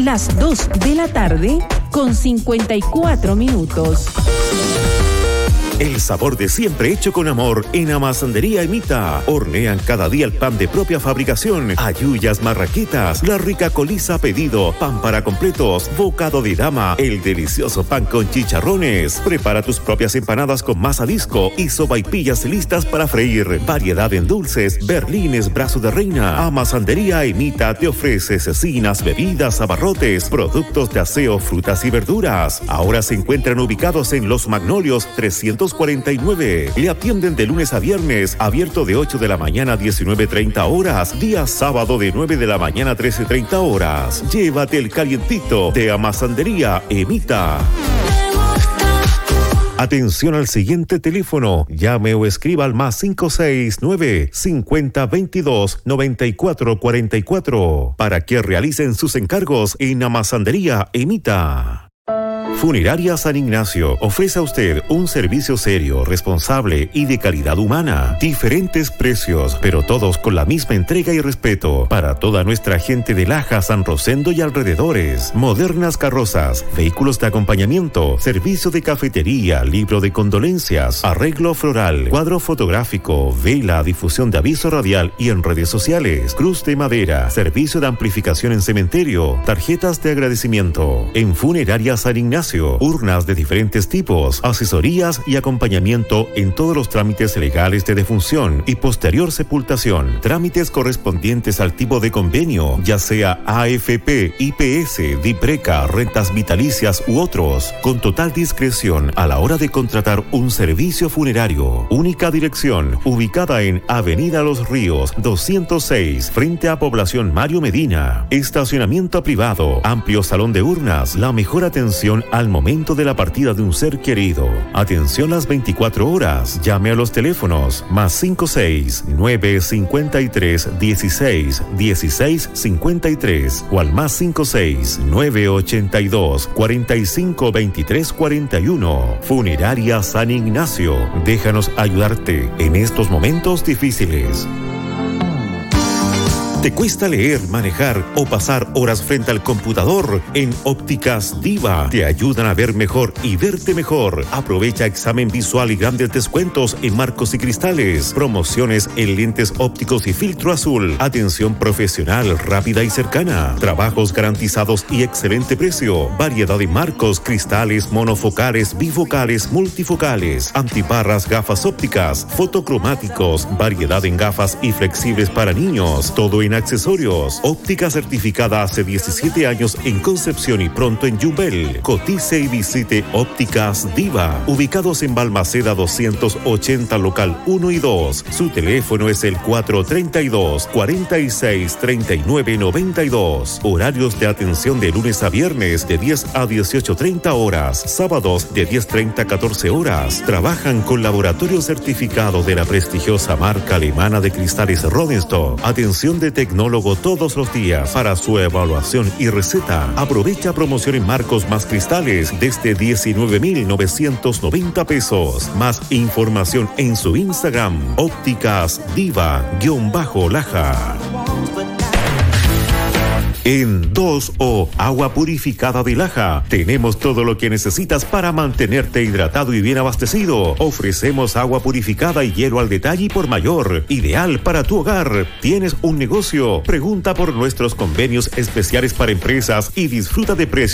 las 2 de la tarde con 54 minutos. El sabor de siempre hecho con amor en Amasandería Emita. Hornean cada día el pan de propia fabricación. Ayuyas marraquitas, la rica coliza a pedido, pan para completos, bocado de dama, el delicioso pan con chicharrones. Prepara tus propias empanadas con masa disco y sopaipillas listas para freír. Variedad en dulces, berlines, brazo de reina. Amasandería Emita te ofrece cecinas, bebidas, abarrotes, productos de aseo, frutas y verduras. Ahora se encuentran ubicados en Los Magnolios 349. Le atienden de lunes a viernes, abierto de 8 de la mañana a 19:30 horas, día sábado de 9 de la mañana a 13:30 horas. Llévate el calientito de Amasandería Emita. Atención al siguiente teléfono. Llame o escriba al +569 5022 9444 para que realicen sus encargos en Amasandería Emita. Funeraria San Ignacio ofrece a usted un servicio serio, responsable y de calidad humana. Diferentes precios, pero todos con la misma entrega y respeto para toda nuestra gente de Laja, San Rosendo y alrededores. Modernas carrozas, vehículos de acompañamiento, servicio de cafetería, libro de condolencias, arreglo floral, cuadro fotográfico, vela, difusión de aviso radial y en redes sociales, cruz de madera, servicio de amplificación en cementerio, tarjetas de agradecimiento. En Funeraria San Ignacio, urnas de diferentes tipos, asesorías y acompañamiento en todos los trámites legales de defunción y posterior sepultación, trámites correspondientes al tipo de convenio, ya sea AFP, IPS, DIPRECA, rentas vitalicias u otros, con total discreción a la hora de contratar un servicio funerario. Única dirección, ubicada en Avenida Los Ríos 206, frente a Población Mario Medina. Estacionamiento privado, amplio salón de urnas, la mejor atención al momento de la partida de un ser querido. Atención las 24 horas. Llame a los teléfonos +56 953 16 16 53 o al +56 982 45 23 41. Funeraria San Ignacio. Déjanos ayudarte en estos momentos difíciles. ¿Te cuesta leer, manejar o pasar horas frente al computador? En Ópticas Diva te ayudan a ver mejor y verte mejor. Aprovecha examen visual y grandes descuentos en marcos y cristales. Promociones en lentes ópticos y filtro azul. Atención profesional rápida y cercana. Trabajos garantizados y excelente precio. Variedad de marcos, cristales, monofocales, bifocales, multifocales, antiparras, gafas ópticas, fotocromáticos. Variedad en gafas y flexibles para niños. Todo en accesorios. Óptica certificada hace 17 años en Concepción y pronto en Yumbel. Cotice y visite Ópticas Diva, ubicados en Balmaceda 280, local 1 y 2. Su teléfono es el 432 46 39 92. Horarios de atención de lunes a viernes de 10 a 18:30 horas, sábados de 10:30 a 14 horas. Trabajan con laboratorio certificado de la prestigiosa marca alemana de cristales Rodenstock. Atención de tecnólogo todos los días para su evaluación y receta. Aprovecha promoción en marcos más cristales desde 19,990 pesos. Más información en su Instagram, Ópticas Diva_Laja. En 2O Agua Purificada de Laja tenemos todo lo que necesitas para mantenerte hidratado y bien abastecido. Ofrecemos agua purificada y hielo al detalle y por mayor, ideal para tu hogar. ¿Tienes un negocio? Pregunta por nuestros convenios especiales para empresas y disfruta de precios